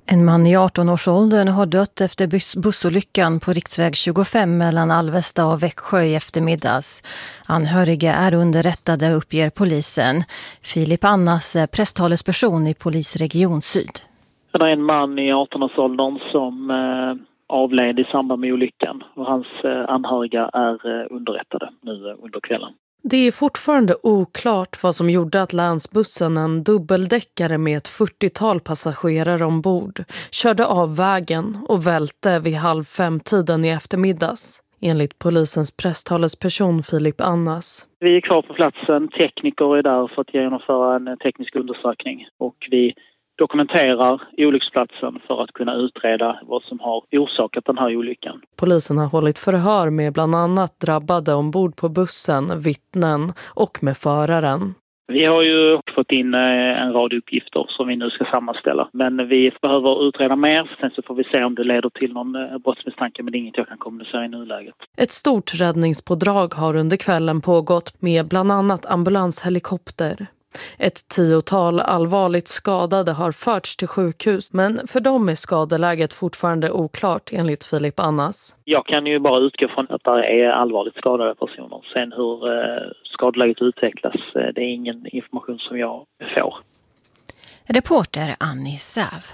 En man i 18-årsåldern har dött efter bussolyckan på riksväg 25 mellan Alvesta och Växjö i eftermiddags. Anhöriga är underrättade, uppger polisen. Filip Annas är presstalesperson i polisregion Syd. Det är en man i 18-årsåldern som avled i samband med olyckan och hans anhöriga är underrättade nu under kvällen. Det är fortfarande oklart vad som gjorde att länsbussen, en dubbeldäckare med ett 40-tal passagerare ombord, körde av vägen och välte vid 4:30 i eftermiddags, enligt polisens presstalesperson Filip Annas. Vi är kvar på platsen, tekniker är där för att genomföra en teknisk undersökning och vi dokumenterar olycksplatsen för att kunna utreda vad som har orsakat den här olyckan. Polisen har hållit förhör med bland annat drabbade ombord på bussen, vittnen och med föraren. Vi har ju fått in en rad uppgifter som vi nu ska sammanställa. Men vi behöver utreda mer, sen så får vi se om det leder till någon brottsmisstanke, men det är inget jag kan kommunicera i nuläget. Ett stort räddningspådrag har under kvällen pågått med bland annat ambulanshelikopter. Ett 10-tal allvarligt skadade har förts till sjukhus, men för dem är skadeläget fortfarande oklart enligt Filip Annas. Jag kan ju bara utgå från att det är allvarligt skadade personer. Sen hur skadeläget utvecklas, det är ingen information som jag får. Reporter Annie Säv.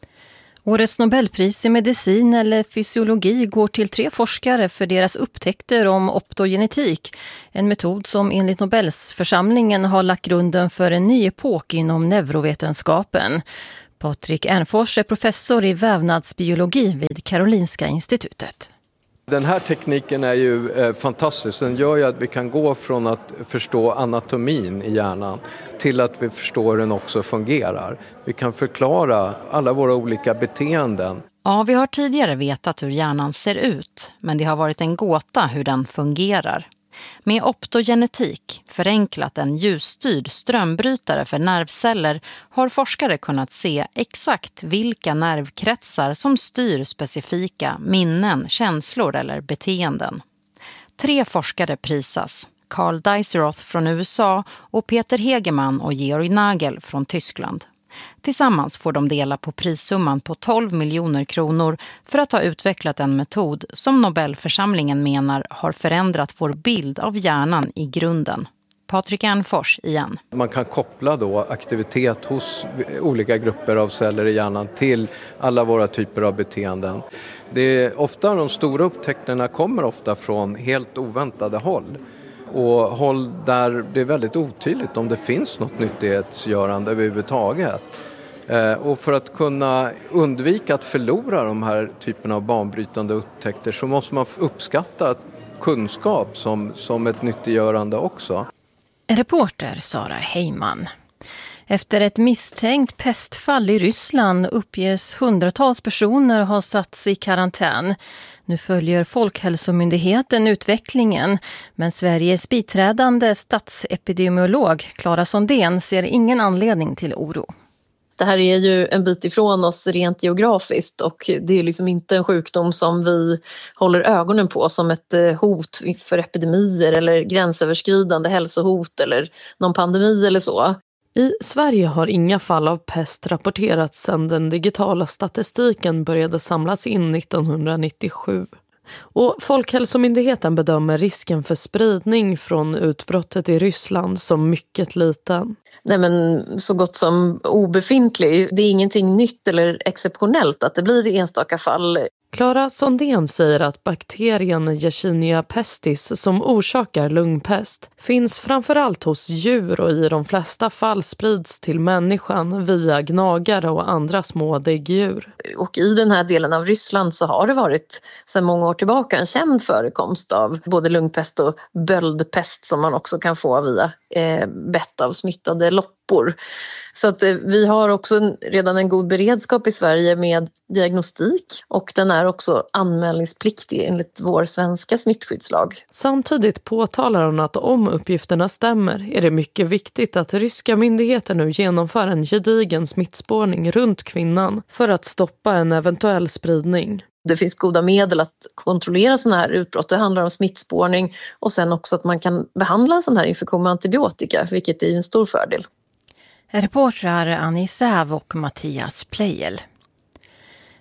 Årets Nobelpris i medicin eller fysiologi går till 3 forskare för deras upptäckter om optogenetik. En metod som enligt Nobelsförsamlingen har lagt grunden för en ny epok inom neurovetenskapen. Patrik Ernfors är professor i vävnadsbiologi vid Karolinska institutet. Den här tekniken är ju fantastisk. Den gör ju att vi kan gå från att förstå anatomin i hjärnan till att vi förstår hur den också fungerar. Vi kan förklara alla våra olika beteenden. Ja, vi har tidigare vetat hur hjärnan ser ut, men det har varit en gåta hur den fungerar. Med optogenetik, förenklat en ljusstyrd strömbrytare för nervceller, har forskare kunnat se exakt vilka nervkretsar som styr specifika minnen, känslor eller beteenden. 3 forskare prisas, Carl Deiseroth från USA och Peter Hegemann och Georg Nagel från Tyskland. Tillsammans får de dela på prissumman på 12 miljoner kronor för att ha utvecklat en metod som Nobelförsamlingen menar har förändrat vår bild av hjärnan i grunden. Patrik Ernfors igen. Man kan koppla då aktivitet hos olika grupper av celler i hjärnan till alla våra typer av beteenden. Det är ofta de stora upptäckterna kommer ofta från helt oväntade håll. Och håll där det är väldigt otydligt om det finns något nyttighetsgörande överhuvudtaget. Och för att kunna undvika att förlora de här typerna av banbrytande upptäckter så måste man uppskatta kunskap som ett nyttiggörande också. Reporter Sara Heyman. Efter ett misstänkt pestfall i Ryssland uppges hundratals personer ha satts i karantän. Nu följer Folkhälsomyndigheten utvecklingen, men Sveriges biträdande statsepidemiolog Clara Sondén ser ingen anledning till oro. Det här är ju en bit ifrån oss rent geografiskt och det är liksom inte en sjukdom som vi håller ögonen på som ett hot för epidemier eller gränsöverskridande hälsohot eller någon pandemi eller så. I Sverige har inga fall av pest rapporterats sedan den digitala statistiken började samlas in 1997. Och Folkhälsomyndigheten bedömer risken för spridning från utbrottet i Ryssland som mycket liten. Nej, men så gott som obefintlig. Det är ingenting nytt eller exceptionellt att det blir enstaka fall. Clara Sondén säger att bakterien Yersinia pestis som orsakar lungpest finns framförallt hos djur och i de flesta fall sprids till människan via gnagare och andra små däggdjur. Och i den här delen av Ryssland så har det varit sedan många år tillbaka en känd förekomst av både lungpest och böldpest som man också kan få via bett av smittade loppor. Så att vi har också redan en god beredskap i Sverige med diagnostik och den är också anmälningspliktig enligt vår svenska smittskyddslag. Samtidigt påtalar hon att om uppgifterna stämmer är det mycket viktigt att ryska myndigheter nu genomför en gedigen smittspårning runt kvinnan för att stoppa en eventuell spridning. Det finns goda medel att kontrollera sådana här utbrott. Det handlar om smittspårning och sen också att man kan behandla en sån här infektion med antibiotika, vilket är en stor fördel. Reportrar Annie Säv och Mattias Pleijel.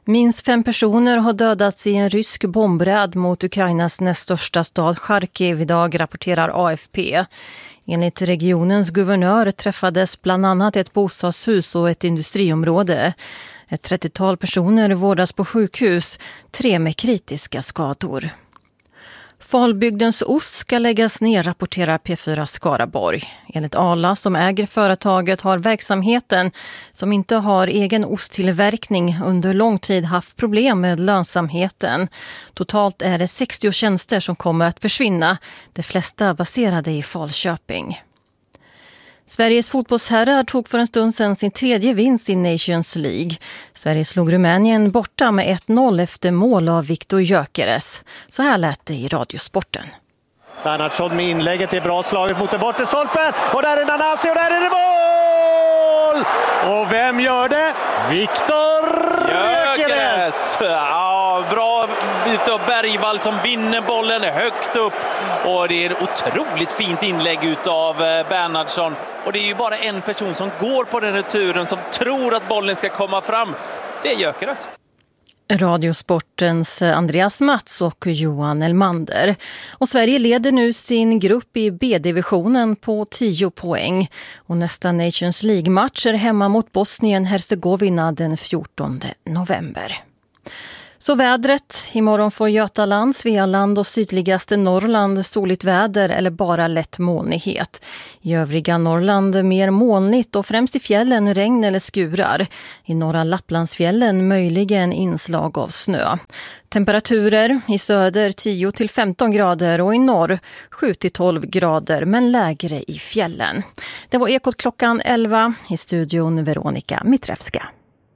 Minst 5 personer har dödats i en rysk bombräd mot Ukrainas näst största stad Charkiv idag, rapporterar AFP. Enligt regionens guvernör träffades bland annat ett bostadshus och ett industriområde. Ett 30-tal personer vårdas på sjukhus, 3 med kritiska skador. Falbygdens ost ska läggas ner, rapporterar P4 Skaraborg. Enligt Arla som äger företaget har verksamheten som inte har egen osttillverkning under lång tid haft problem med lönsamheten. Totalt är det 60 tjänster som kommer att försvinna, de flesta baserade i Falköping. Sveriges fotbollsherrar tog för en stund sedan sin 3:e vinst i Nations League. Sverige slog Rumänien borta med 1-0 efter mål av Viktor Gyökeres. Så här lät det i Radiosporten. Bernhardsson med inlägget är bra slaget mot den bortre stolpen. Och där är Nanasi och där är det mål! Och vem gör det? Viktor Gyökeres! Ja, bra bit av Bergvall som vinner bollen högt upp. Och det är ett otroligt fint inlägg utav Bernhardsson. Och det är ju bara en person som går på den här turen som tror att bollen ska komma fram. Det är Gyökeres. Radiosportens Andreas Mats och Johan Elmander. Och Sverige leder nu sin grupp i B-divisionen på 10 poäng. Och nästa Nations League-match är hemma mot Bosnien-Herzegovina den 14 november. Så vädret. Imorgon får Götaland, Svealand och sydligaste Norrland soligt väder eller bara lätt molnighet. I övriga Norrland mer molnigt och främst i fjällen regn eller skurar. I norra Lapplandsfjällen möjligen inslag av snö. Temperaturer i söder 10-15 grader och i norr 7-12 grader men lägre i fjällen. Det var Ekot klockan 11 i studion Veronica Mitrevska.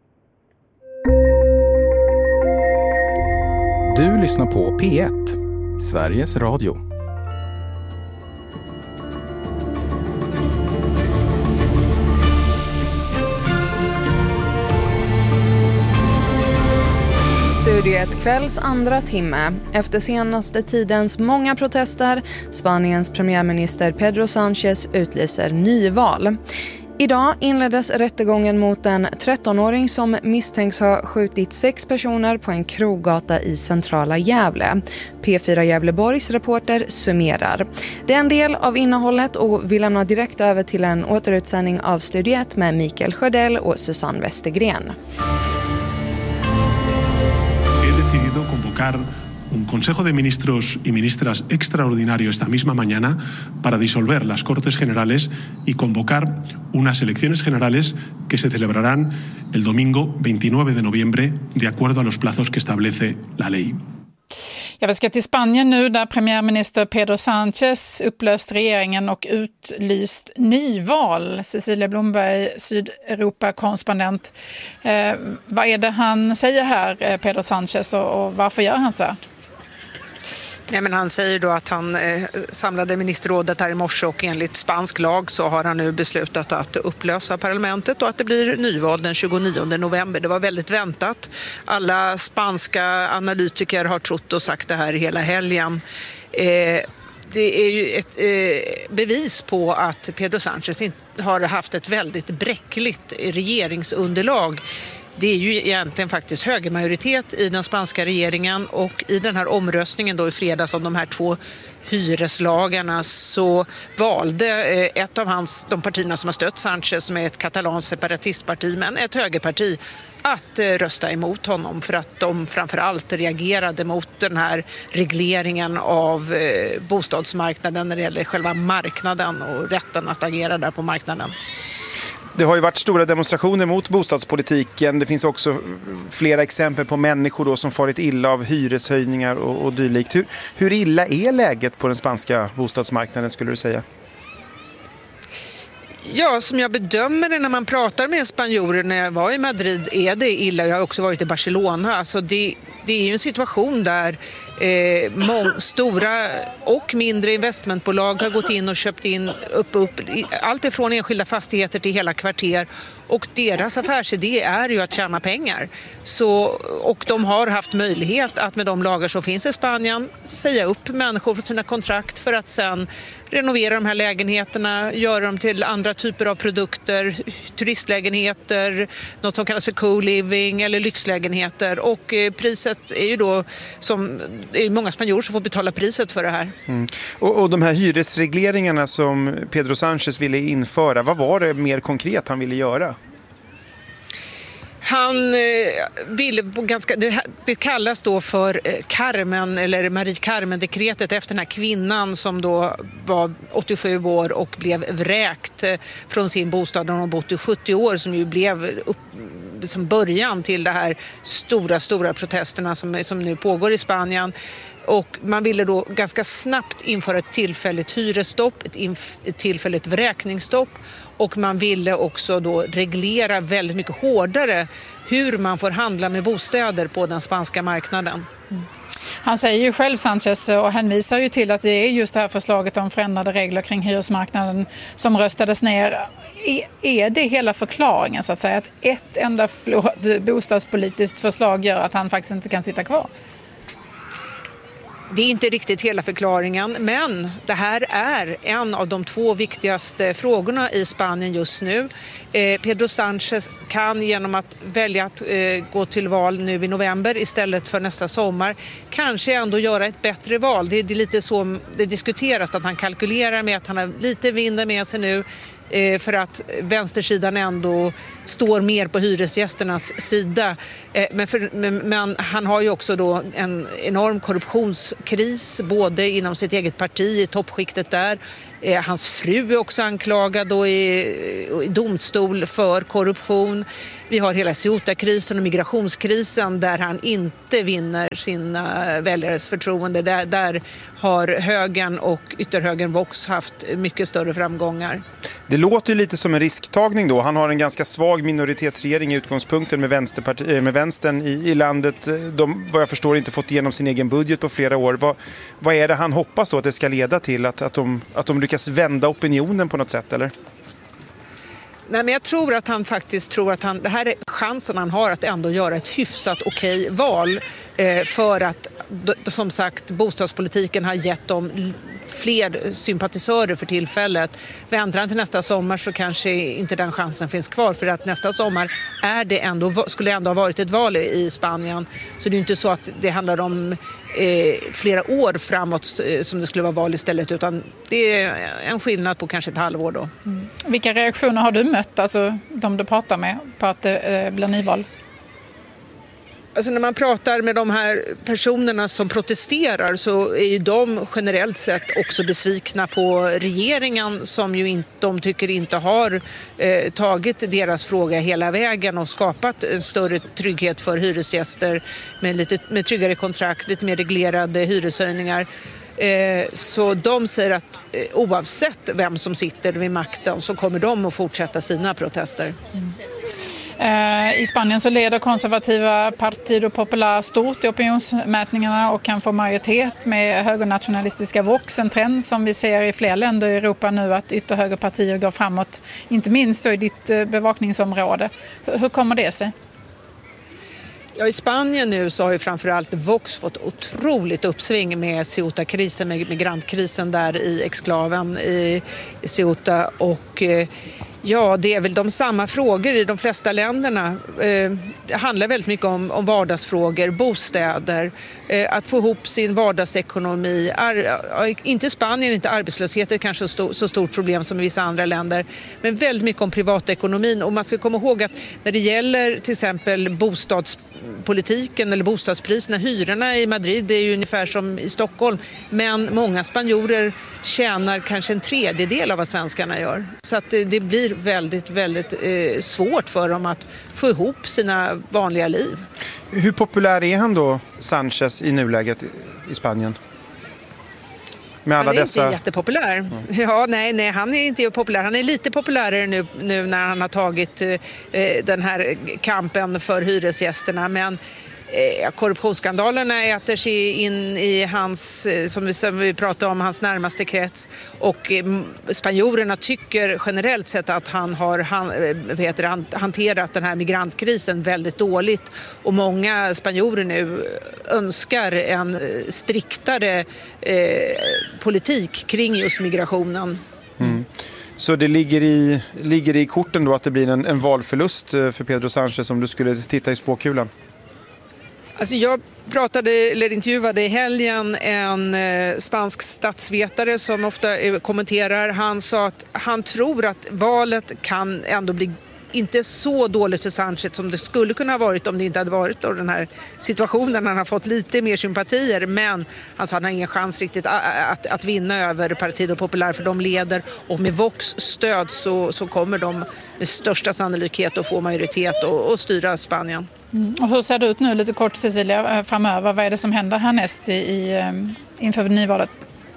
Du lyssnar på P1, Sveriges Radio. Studio 1 kvälls andra timme. Efter senaste tidens många protester, Spaniens premiärminister Pedro Sánchez utlyser nyval. Idag inleddes rättegången mot en 13-åring som misstänks ha skjutit 6 personer på en kroggata i centrala Gävle. P4 Gävleborgs reporter summerar. Det är en del av innehållet och vi lämnar direkt över till en återutsändning av Studio 1 med Mikael Sjödell och Susanne Westergren. He decidido convocar un Consejo de Ministros y Ministras extraordinario esta misma mañana para disolver las Cortes Generales y convocar unas elecciones generales que se celebrarán el domingo 29 de noviembre de acuerdo a los plazos que establece la ley. Ja, vi ska till Spanien nu där premiärminister Pedro Sánchez upplöst regeringen och utlyst nyval. Cecilia Blomberg, Sydeuropa-korrespondent. Vad är det han säger här, Pedro Sánchez, och varför gör han så? Nej, men han säger då att han samlade ministerrådet här i morse och enligt spansk lag så har han nu beslutat att upplösa parlamentet och att det blir nyval den 29 november. Det var väldigt väntat. Alla spanska analytiker har trott och sagt det här hela helgen. Det är ju ett bevis på att Pedro Sánchez har haft ett väldigt bräckligt regeringsunderlag. Det är ju egentligen faktiskt högermajoritet i den spanska regeringen och i den här omröstningen då i fredags om de här 2 hyreslagarna så valde ett av de partierna som har stött Sánchez, som är ett katalanskt separatistparti men ett högerparti, att rösta emot honom för att de framförallt reagerade mot den här regleringen av bostadsmarknaden när det gäller själva marknaden och rätten att agera där på marknaden. Det har ju varit stora demonstrationer mot bostadspolitiken. Det finns också flera exempel på människor då som farit illa av hyreshöjningar och dylikt. Hur illa är läget på den spanska bostadsmarknaden, skulle du säga? Ja, som jag bedömer det när man pratar med spanjorer när jag var i Madrid är det illa. Jag har också varit i Barcelona. Alltså det är ju en situation där Stora och mindre investmentbolag har gått in och köpt in upp allt ifrån enskilda fastigheter till hela kvarter. Och deras affärsidé är ju att tjäna pengar. Och de har haft möjlighet att med de lagar som finns i Spanien säga upp människor från sina kontrakt för att sen renovera de här lägenheterna, göra dem till andra typer av produkter, turistlägenheter, något som kallas för co-living eller lyxlägenheter. Och priset är ju då, som det är många spanjorer som får betala priset för det här. Mm. Och de här hyresregleringarna som Pedro Sánchez ville införa, vad var det mer konkret han ville göra? Han ville det kallas då för Carmen eller Marie Carmen-dekretet efter den här kvinnan som då var 87 år och blev vräkt från sin bostad när hon bott i 70 år, som ju blev som början till det här stora protesterna som nu pågår i Spanien. Och man ville då ganska snabbt införa ett tillfälligt hyresstopp, ett tillfälligt vräkningsstopp, och man ville också då reglera väldigt mycket hårdare hur man får handla med bostäder på den spanska marknaden. Mm. Han säger ju själv, Sanchez, och hänvisar ju till att det är just det här förslaget om förändrade regler kring hyresmarknaden som röstades ner. Är det hela förklaringen, så att säga, att ett enda bostadspolitiskt förslag gör att han faktiskt inte kan sitta kvar? Det är inte riktigt hela förklaringen, men det här är en av de 2 viktigaste frågorna i Spanien just nu. Pedro Sánchez kan genom att välja att gå till val nu i november istället för nästa sommar kanske ändå göra ett bättre val. Det är lite så det diskuteras, att han kalkylerar med att han har lite vinden med sig nu för att vänstersidan ändå står mer på hyresgästernas sida. Men han har ju också då en enorm korruptionskris både inom sitt eget parti, i toppskiktet där. Hans fru är också anklagad då i domstol för korruption. Vi har hela Ceuta-krisen och migrationskrisen där han inte vinner sina väljares förtroende. Där har högern och ytterhögern Vox haft mycket större framgångar. Det låter ju lite som en risktagning då. Han har en ganska svag minoritetsregering i utgångspunkten med vänstern i landet. De, vad jag förstår, inte fått igenom sin egen budget på flera år. Vad är det han hoppas då att det ska leda till? Att de lyckas vända opinionen på något sätt, eller? Nej, men jag tror att han faktiskt tror att det här är chansen han har att ändå göra ett hyfsat okej val. För att, som sagt, bostadspolitiken har gett dem fler sympatisörer för tillfället. Vändrar han till nästa sommar så kanske inte den chansen finns kvar, för att nästa sommar skulle ändå ha varit ett val i Spanien. Så det är inte så att det handlar om flera år framåt som det skulle vara val istället, utan det är en skillnad på kanske ett halvår då. Mm. Vilka reaktioner har du mött, alltså de du pratar med, på att det blir nyval? Alltså när man pratar med de här personerna som protesterar så är ju de generellt sett också besvikna på regeringen som ju de tycker inte har tagit deras fråga hela vägen och skapat en större trygghet för hyresgäster med tryggare kontrakt, lite mer reglerade hyreshöjningar. Så de säger att oavsett vem som sitter vid makten så kommer de att fortsätta sina protester. Mm. I Spanien så leder konservativa Partido Popular stort i opinionsmätningarna och kan få majoritet med högernationalistiska Vox, en trend som vi ser i fler länder i Europa nu, att ytterhögerpartier går framåt, inte minst då i ditt bevakningsområde. Hur kommer det sig? Ja, i Spanien nu så har ju framförallt Vox fått otroligt uppsving med Ceuta-krisen, med migrantkrisen där i exklaven i Ceuta, och ja, det är väl de samma frågor i de flesta länderna. Det handlar väldigt mycket om vardagsfrågor, bostäder, att få ihop sin vardagsekonomi. Inte i Spanien, inte arbetslöshet är kanske så stort problem som i vissa andra länder, men väldigt mycket om privatekonomin. Och man ska komma ihåg att när det gäller till exempel bostadspolitiken eller bostadspriserna, hyrorna i Madrid är ju ungefär som i Stockholm, men många spanjorer tjänar kanske en tredjedel av vad svenskarna gör. Så att det blir väldigt, väldigt svårt för dem att få ihop sina vanliga liv. Hur populär är han då, Sánchez, i nuläget i Spanien? Med alla han är dessa... inte jättepopulär. Mm. Ja, nej, han är inte populär. Han är lite populärare nu när han har tagit den här kampen för hyresgästerna. Men Korruptionsskandalerna äter sig in i hans, som vi pratade om, hans närmaste krets. Och spanjorerna tycker generellt sett att han har hanterat den här migrantkrisen väldigt dåligt. Och många spanjorer nu önskar en striktare politik kring just migrationen. Mm. Så det ligger i korten då att det blir en valförlust för Pedro Sánchez om du skulle titta i spåkulan? Alltså jag intervjuade i helgen en spansk statsvetare som ofta kommenterar. Han sa att han tror att valet kan ändå bli inte så dåligt för Sánchez som det skulle kunna ha varit om det inte hade varit då den här situationen. Han har fått lite mer sympatier, men han sa att han har ingen chans riktigt att vinna över Partido Popular, för de leder, och med Vox stöd så kommer de med största sannolikhet att få majoritet och styra Spanien. Och hur ser det ut nu, lite kort Cecilia, framöver? Vad är det som händer härnäst inför nyvalet?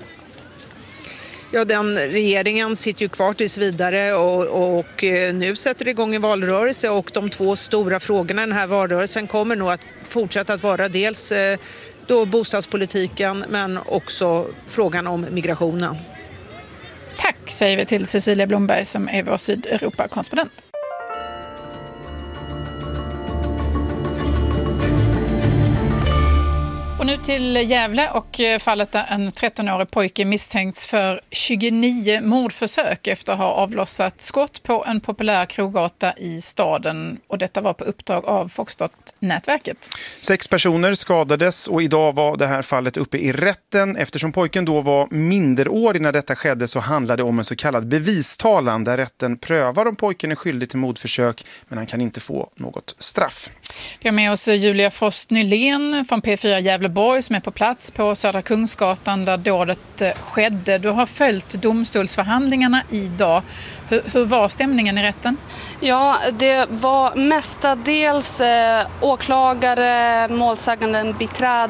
Ja, den regeringen sitter ju kvar tills vidare och nu sätter det igång en valrörelse, och de två stora frågorna i den här valrörelsen kommer nog att fortsätta att vara dels då bostadspolitiken, men också frågan om migrationen. Tack säger vi till Cecilia Blomberg som är vår Sydeuropa-korrespondent. Och nu till Gävle och fallet där en 13-årig pojke misstänkts för 29 mordförsök efter att ha avlossat skott på en populär kroggata i staden. Och detta var på uppdrag av Foxtrot-nätverket. 6 personer skadades och idag var det här fallet uppe i rätten. Eftersom pojken då var minderårig när detta skedde så handlade det om en så kallad bevistalan där rätten prövar om pojken är skyldig till mordförsök, men han kan inte få något straff. Vi har med oss Julia Frost-Nylén från P4 Gävleborg som är på plats på Södra Kungsgatan där dådet skedde. Du har följt domstolsförhandlingarna idag. Hur var stämningen i rätten? Ja, det var mestadels åklagare, målsäganden, biträde